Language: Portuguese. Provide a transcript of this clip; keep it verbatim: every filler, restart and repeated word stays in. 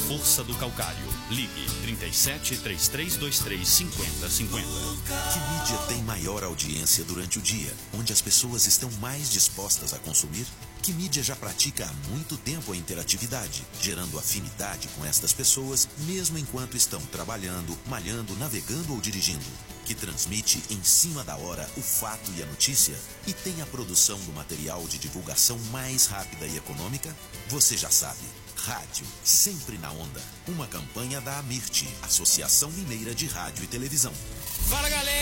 força do calcário. Ligue trinta e sete, trinta e três, vinte e três, cinquenta, cinquenta. Que mídia tem maior audiência durante o dia, onde as pessoas estão mais dispostas a consumir? Que mídia já pratica há muito tempo a interatividade, gerando afinidade com estas pessoas, mesmo enquanto estão trabalhando, malhando, navegando ou dirigindo? Que transmite em cima da hora o fato e a notícia e tem a produção do material de divulgação mais rápida e econômica? Você já sabe. Rádio, sempre na onda. Uma campanha da AMIRT, Associação Mineira de Rádio e Televisão. Fala, galera!